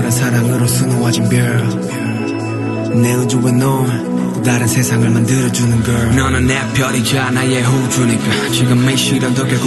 다른 사랑으로 수놓아진 별내 우주에 넌 다른 세상을 만들어주는 girl. 너는 내 별이자 나의 우주니까 지금 이 시련도 결국